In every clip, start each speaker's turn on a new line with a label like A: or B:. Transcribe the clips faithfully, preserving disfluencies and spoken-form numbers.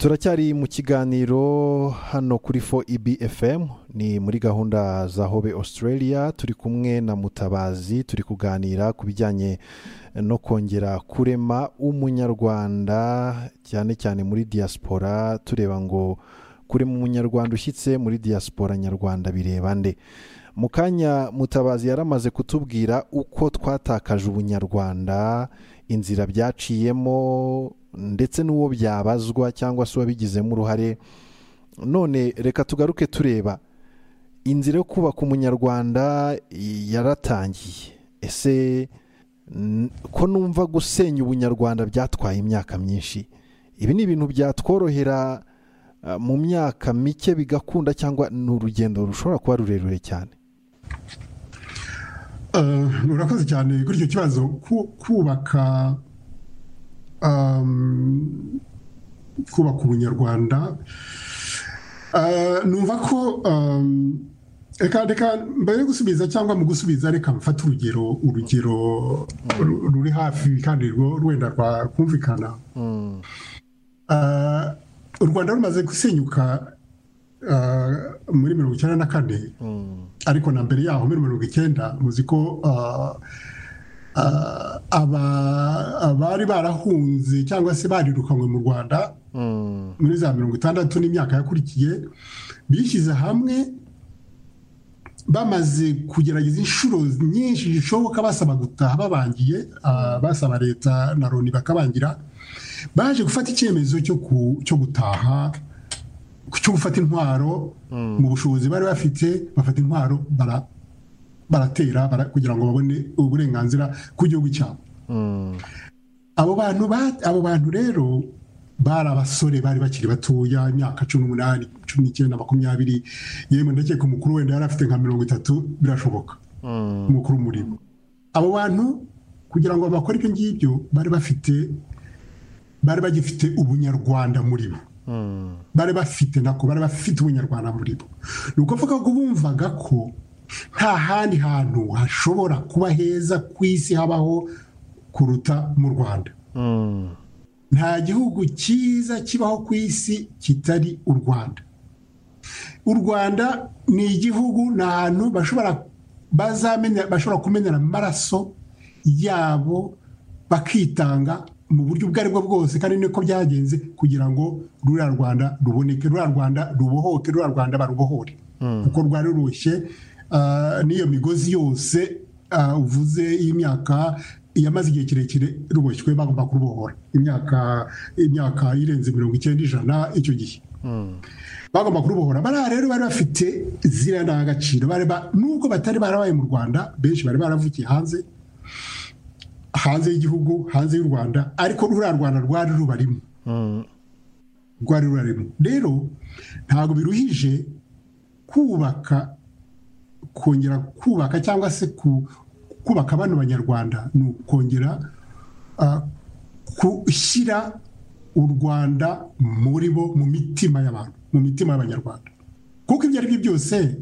A: turacyari mu kiganiro hano kuri four E B F M, ni muri gahunda za Hobe Australia. Turi kumwe na Mutabazi, turi kuganira ku bijyanye no kongera kurema umunyarwanda cyane cyane muri diaspora, tureba ngo kurema umunyarwanda ushyitse muri diaspora nyarwanda bireba nde. Mu kanya Mutabazi yaramaze kutubwira uko twatakaje ubunyarwanda, inzira byaciyemo ndetse n'uwo byabazwa cyangwa se wabigizemo uruhare. None reka tugaruke tureba inzira yo kubaka umunyarwanda yaratangiye. Ese ko numva gusenya ubunyarwanda byatwaye imyaka myinshi, ibi ni ibintu byatworohera mu myaka mike bigakunda, cyangwa ni urugendo rushobora kuba rurerure cyane?
B: Urakoze cyane kuri icyo kibazo. Kubaka kubaka ubunyarwanda, numva ko reka reka mbere yo gusubiza cyangwa mu gusubiza reka mfate urugero urugero ruri hafi kandi rwenda rwakumvikana. U Rwanda rumaze gusenyuka muri mirongo icyenda na kane, ariko na mbere yaho muri mirongo icyenda muzi ko abari barahunze cyangwa se barirukanywe mu Rwanda muri za mirongo itandatu n'imyaka yakurikiye bishyize hamwe, bamaze kugerageza inshuro nyinshi zishoboka basaba gutaha babangiye, basaba leta na Loni bakabangira, baje gufata icyemezo cyo gutaha, cyo gufata intwaro mu bushobozi bari bafite, bafata intwaro baratera kugira ngo babone uburenganzira ku gihugu cyabo. Abo bantu abo bantu rero bari abasore, bari bakiri batoya, imyaka cumi n'umunani, cumi n'icyenda, makumyabiri, yemwe ndakeka umukuru wenda yari afite nka mirongo itatu, birashoboka umukuru muri bo. Abo bantu kugira ngo bakore ibyo ngibyo bari bafite bari bagifite ubunyarwanda muri bo, bari bafite nako bari bafite ubunyarwanda muri bo. Ni ukuvuga ko bumvaga ko nta handi hantu hashobora kuba heza ku isi habaho kuruta mu Rwanda. Nta gihugu cyiza kibaho ku isi kitari u Rwanda. U Rwanda ni igihugu, ni ahantu bashobora bazamenya, bashobora kumenyera amaraso yabo bakitanga mu buryo ubwo aribwo bwose, kandi niko byagenze kugira ngo ruriya Rwanda ruboneke, ruriya Rwanda rubohoke, ruriya Rwanda barubohore. Kuko rwari rurushye n'iyo migozi yose uvuze y'imyaka yamaze igihe kirekire ruboshywe, bagomba kurubohora imyaka imyaka irenze mirongo icyenda ijana. Icyo gihe bagomba kurubohora. Bariya rero bari bafite ziriya ndangagaciro, nubwo batari barabaye mu Rwanda, benshi bari baravukiye hanze hanze y'igihugu, hanze y'u Rwanda, ariko ruriya Rwanda rwari rubarimo, rwari rubarimo. Rero ntabwo biruhije kubaka, kongera kubaka cyangwa se kubaka bano banyarwanda, ni ukongera gushyira u Rwanda muri bo, mu mitima y'abantu, mu mitima y'abanyarwanda. Kuko ibyo ari byo byose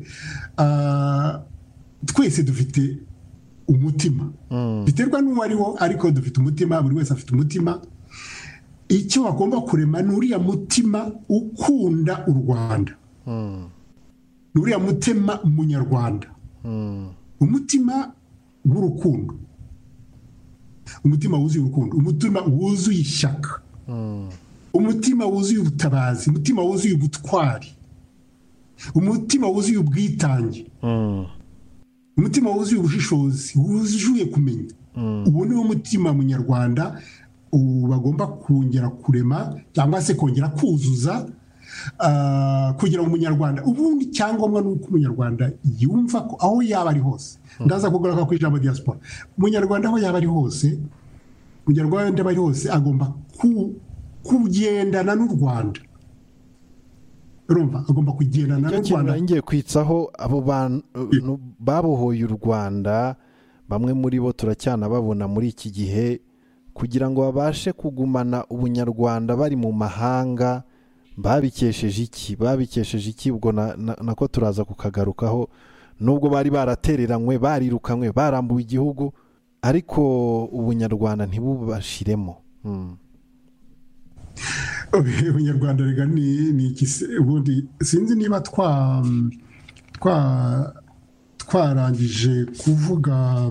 B: twese dufite umutima, biterwa n'uwo ari wo, ariko dufite umutima, buri wese afite umutima. Icyo bagomba kurema ni uriya mutima ukunda u Rwanda, uriya mutima munyarwanda, umutima w'urukundo, umutima wuzuye urukundo, umutima wuzuye ishyaka, umutima wuzuye ubutabazi, umutima wuzuye ubutwari, umutima wuzuye ubwitange, umutima wuzuye ubushishozi, wuzuye kumenya. Ubu ni wo mutima munyarwanda bagomba kongera kurema cyangwa se kongera kuzuza, kugira ngo umunyarwanda, ubundi cyangombwa ni uko umunyarwanda yumva ko aho yaba ari hose, ndaza kugaruka ku ijambo diaspora, umunyarwanda aho yaba ari hose, umunyarwanda aba ari hose agomba kugendana n'u Rwanda. Urumva, agomba kugendana n'u Rwanda.
A: Ngiye kwitsaho abo bantu babohoye u Rwanda, bamwe muri bo turacyana babona muri iki gihe, kugira ngo babashe kugumana ubunyarwanda bari mu mahanga, babikesheje iki? Babikesheje iki? Ubwo nako turaza kukagarukaho. Nubwo bari baratereranywe, barirukanywe, barambuwe igihugu, ariko ubunyarwanda ntibubashiremo.
B: ubunyarwanda rega ni ni iki se ubundi sinzi niba twa twa twarangije kuvuga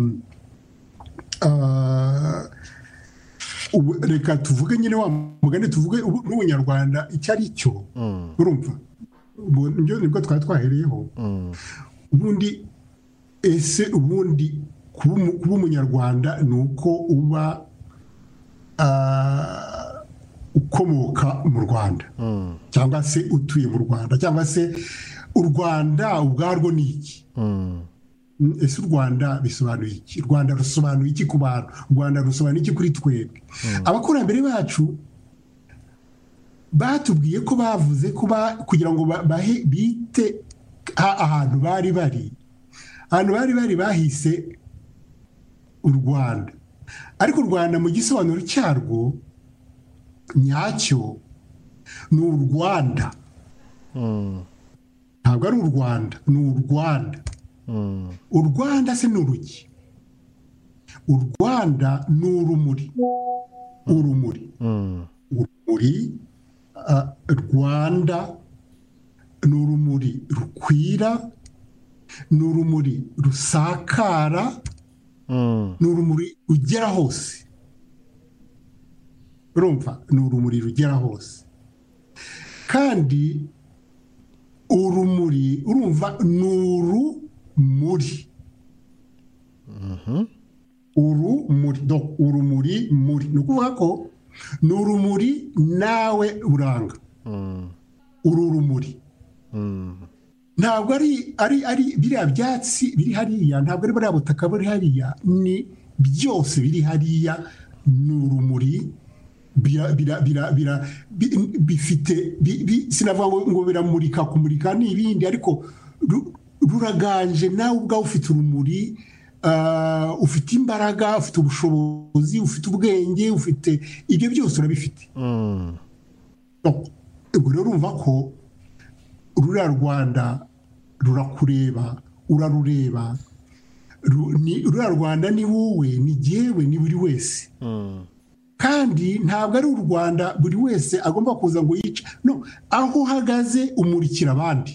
B: ah, ubu reka tuvuge nyine wa mugani tuvuge ubu- n'ubunyarwanda icyo ari cyo urumva ubu nibyo nibwo twari twahereyeho ubundi ese ubundi kuba umu- kuba umunyarwanda ni uko uba ah, ukomoka mu rwanda cyangwa se utuye mu rwanda cyangwa se u rwanda ubwarwo ni iki Mm, ese u rwanda bisobanuye iki u rwanda rusobanuye iki ku bantu u rwanda rusobanuye iki kuri twebwe abakurambere bacu batubwiye ko bavuze ko ba- kugira ngo ba- bahe bite ha- ahantu bari bari ahantu bari bari bahise u rwanda ariko u rwanda mu gisobanuro cyarwo nyacyo ni u rwanda ntabwo ari u rwanda ni u rwanda u rwanda se ni uruki u rwanda ni urumuri urumuri urumuri ah, rwanda ni urumuri rukwira ni urumuri rusakara ni urumuri rugera hose urumva ni urumuri rugera hose kandi urumuri urumva ni urumuri urumuri donc urumuri muri ni ukuvuga ko ni urumuri nawe uranga uru rumuri ntabwo ari ari ari biriya byatsi biri hariya ntabwo ari buriya butaka buri hariya ni byose biri hariya ni urumuri bira bira bira bira bi- bifite bi- bi- sinavuga ngo ngo biramurika kumurika n'ibindi ariko ru- ruraganje nawe ubwawe ufite urumuri ah, ufite imbaraga ufite ubushobozi ufite ubwenge ufite ibyo byose urabifite Donc, ubwo rero urumva ko ruriya rwanda rurakureba urarureba Ru- ni- ruriya rwanda ni wowe ni jyewe ni buri wese kandi ntabwo ari u rwanda buri wese agomba kuza ngo yice no aho uhagaze umurikira abandi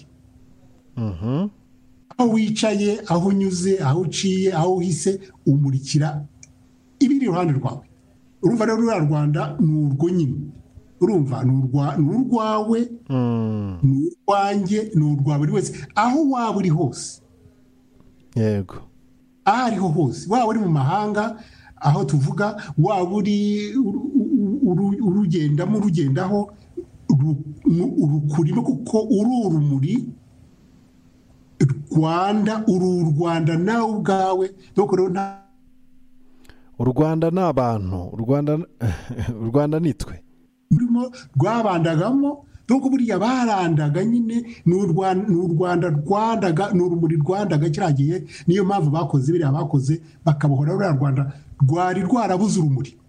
B: aho wicaye aho unyuze aho uciye aho uhise umurikira ibiri iruhande rwawe urumva rero ruriya rwanda ni urwo nyine urumva ni urwa- ni urwawe ni urwanjye ni urwa buri wese aho waba uri hose
A: yego
B: aho ariho hose waba uri mu mahanga aho tuvuga waba uri uru- uru- urugendamo urugendaho ru- nu- rukurimo kuko uri urumuri rwanda uri u rwanda nawe ubwawe donc rero nta
A: u rwanda ni abantu u rwanda u rwanda ni twe
B: rurimo rwabandagamo donc buriya barandaga nyine ni u Rwan- ni u rwanda rwandaga ni urumuri rwandaga kiriya gihe niyo mpamvu bakoze biriya bakoze bakabohora ruriya rwanda rwari rwarabuze urumuri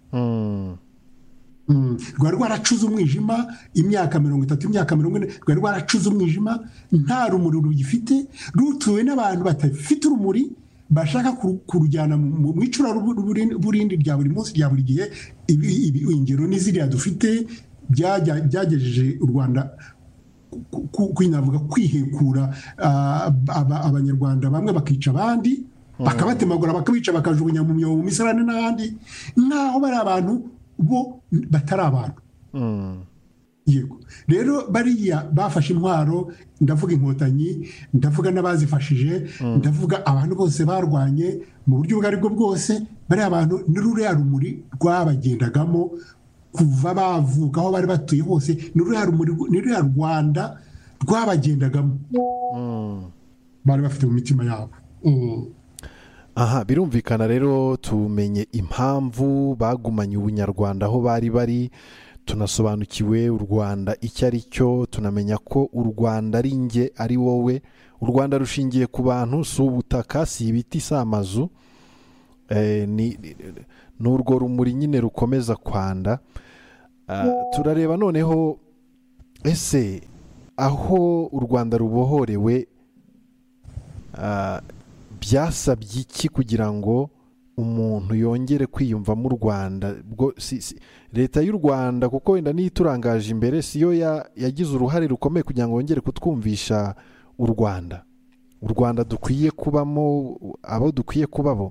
B: Mm, rwari rwaracuze umwijima imyaka mirongo itatu imyaka mirongo ine rwari rwaracuze umwijima nta rumuri rugifite rutuwe n'abantu badafite urumuri bashaka kuru- kurujyana mu mu icuraburindi rya buri munsi rya buri gihe ibi- ibi- ingero n'iziriya dufite byajya- byagejeje u rwanda ku- ku- kwinavuga kwihekura ah, aba- abanyarwanda bamwe bakica abandi bakabatemagura bakabica bakajugunya mu myobo mu misarane n'ahandi nk'aho bari abantu bo batari abantu yego rero bariya bafashe intwaro ndavuga inkotanyi ndavuga n'abazifashije ndavuga abantu bose barwanye mu buryo ubwo aribwo bwose bariya abantu ni ruriya rumuri rwabagendagamo kuva bavuka aho bari batuye hose ni ruriya rumuri ni ruriya rwanda rwabagendagamo bari bafite mu mitima yabo Mm.
A: aha birumvikana rero tumenye impamvu bagumanye ubunyarwanda aho bari bari tunasobanukiwe u rwanda icyo ari cyo tunamenya ko u rwanda ari nge ari wowe u rwanda rushingiye ku bantu si ubutaka si ibiti si amazu Eh, ni ni urwo rumuri nyine rukomeza kwanda Ah, turareba noneho ese aho u rwanda rubohorewe ah, byasabye iki kugira ngo umuntu yongere kwiyumvamo u Rwanda bwo si, si, leta y'u Rwanda kuko wenda niyo iturangaje imbere siyo ya, yagize uruhare rukomeye kugira ngo yongere kutwumvisha u Rwanda u Rwanda dukwiye kubamo abo dukwiye kubabo.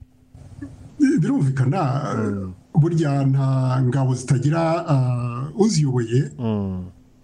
B: Birumvikana mm. burya nta ngabo zitagira uh, uziyoboye mm.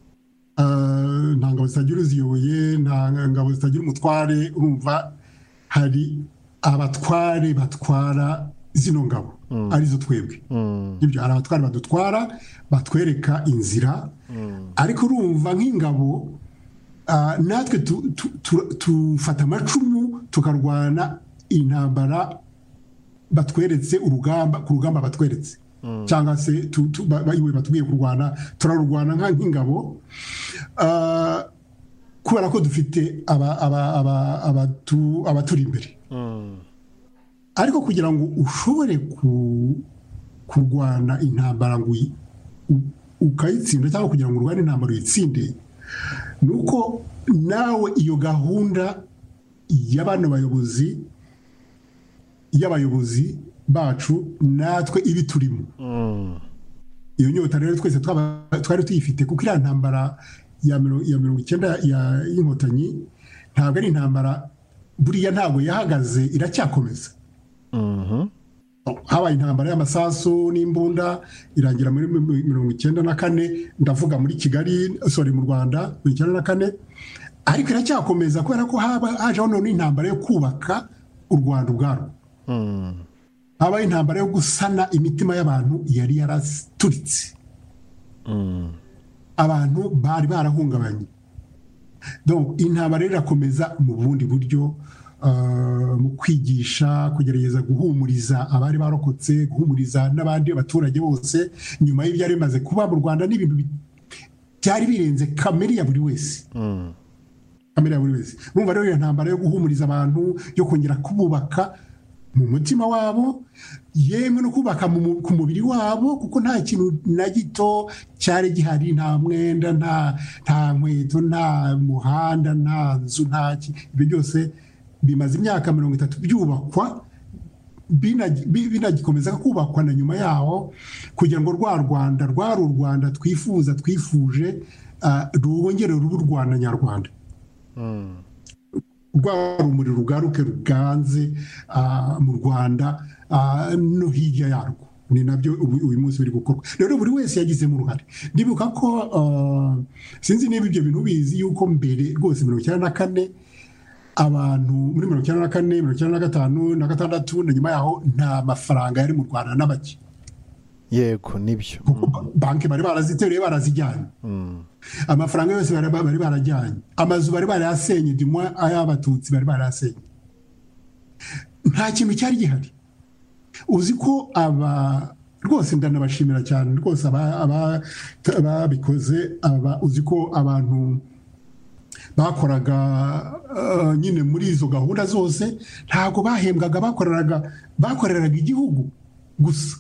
B: uh, nta ngabo zitagira uziyoboye nta ngabo zitagira umutware. Urumva hari abatware batwara zino ngabo mm. arizo twebwe mm. ibyo hari abatware badutwara batwereka inzira mm. ariko urumva nk'ingabo uh, natwe tufata tu, tu, amacumu tukarwana intambara batweretse urugamba ku rugamba batweretse mm. cyangwa se bayiwe batubwiye kurwana turarurwana nka nk'ingabo uh, kubera ko dufite aba aba aba abatu abaturi imbere mm. ariko kugira ngo ushobore ku kurwana intambara ngo ukayitsinda cyangwa kugira ngo urwane intambara uyitsinde nuko nawe iyo gahunda y'abana bayobozi y'abayobozi bacu natwe ibi turimo mm. iyo nyota rero twese twari tuyifite kuko iriya ntambara ya mirongo icyenda y'inkotanyi ntabwo ari intambara buriya ntabwo yahagaze iracyakomeza mm-hmm. habaye intambara y'amasasu n'imbunda irangira muri mirongo icyenda na kane ndavuga muri Kigali sorry mu Rwanda mirongo icyenda na kane ariko iracyakomeza kubera ko hajeho none intambara yo kubaka u Rwanda ubwarwo mm. habaye intambara yo gusana imitima y'abantu yari yaraturitse mm. abantu bari barahungabanye donc intambara irakomeza mu bundi buryo uh, mu kwigisha kugerageza guhumuriza abari barokotse guhumuriza n'abandi abaturage bose nyuma y'ibyari bimaze kuba mu Rwanda n'ibintu byari birenze kamere ya buri wese mm. kamere ya buri wese urumva rero iyo ntambara yo guhumuriza abantu yo kongera kububaka mu mutima wabo yemwe no kubaka ku mubiri wabo kuko nta kintu na gito cyari gihari nta mwenda nta nta nkweto nta muhanda nta nzu nta ibyo byose bimaze imyaka mirongo itatu byubakwa binagikomeza kubakwa na nyuma yaho kugira ngo rwa Rwanda rwari u Rwanda twifuza twifuje rwongere rubu Rwanda nyarwanda mm. rwa rumuri rugaruke ruganze mu Rwanda no hirya yarwo ni nabyo uyu munsi biri gukorwa rero buri wese yagize mu ruhare ndibuka ko sinzi niba ibyo bintu bizi yuko mbere rwose mirongo icyenda na kane abantu muri mirongo icyenda na kane mirongo icyenda na gatanu na gatandatu na nyuma yaho nta mafaranga yari mu Rwanda n'abaki
A: yego nibyo
B: banki bari barazitereye barazijyanye amafaranga yose bari barajyanye amazu bari barayasenye dimwa ay'abatutsi bari barayasenye nta kintu cyari gihari uzi ko aba rwose ndanabashimira cyane rwose aba babikoze aba uzi ko abantu bakoraga uh, nyine muri izo gahunda zose ntago bahembwaga bakoreraga bakoreraga igihugu gusa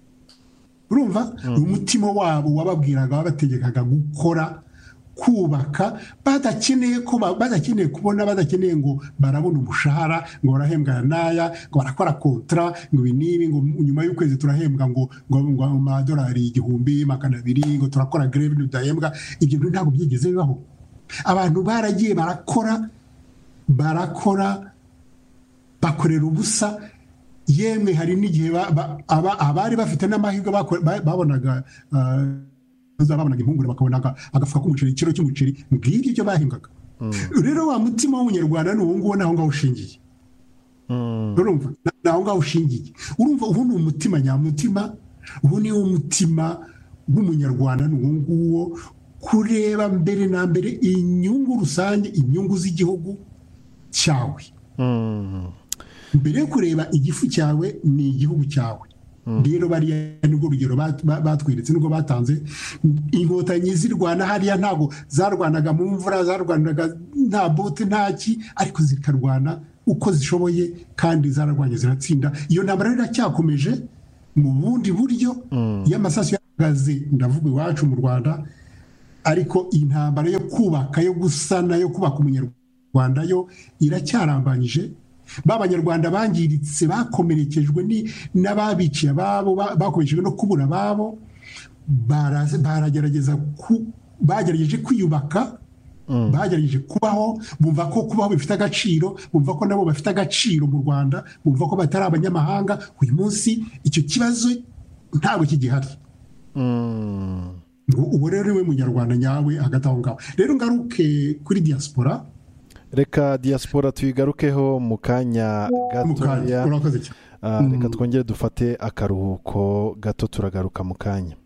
B: urumva mm. umutima wabo wababwiraga wabategekaga gukora kubaka badakeneye ko badakeneye kubona badakeneye ngo barabona umushahara ngo barahembwa naya ngo barakora kontra ngo binibi ngo nyuma y'ukwezi turahembwa ngo ngo amadolari igihumbi magana abiri ngo turakora greve ntidahembwa ibyo bintu ntabwo byigeze bibaho abantu baragiye barakora barakora bakorera ubusa yemwe hari n'igihe abari bafite n'amahirwe babonaga babonaga impungure bakabonaga agafuka k'umuceri ikiro cy'umuceri ngibyo ibyo bahembwaga rero wa mutima w'umunyarwanda ni uwo nguwo naho ngaho ushingiye urumva naho ngaho ushingiye urumva ubu ni umutima nyamutima ubu ni wo mutima w'umunyarwanda ni uwo nguwo kureba mbere na mbere inyungu rusange inyungu z'igihugu cyawe mbere yo kureba igifu cyawe ni igihugu cyawe rero bariya nibwo rugero batwiritse nubwo batanze inkotanyi zirwana hariya ntabwo zarwanaga mu mvura zarwanaga nta bote ntaki ariko zikarwana uko zishoboye kandi zararwanye ziratsinda iyo ntambara iracyakomeje mu bundi buryo y'amasasu y'agazi ndavuga iwacu mu Rwanda ariko intambara yo kubaka yo gusana yo kubaka umunyarwanda yo iracyarambanyije b'abanyarwanda bangiritse bakomerekejwe n'ababiciye ababo bakomerekejwe no kubura ababo baragerageza bagerageje kwiyubaka bagerageje kubaho bumva ko kubaho bifite agaciro bumva ko nabo bafite agaciro mu Rwanda bumva ko batari abanyamahanga uyu munsi icyo kibazo ntabwo kigihari ubu rero we munyarwanda nyawe hagati aho ngaho rero ngaruke kuri diaspora
A: reka diaspora tuyigarukeho mu kanya gatoya reka twongere dufate akaruhuko gato turagaruka mu kanya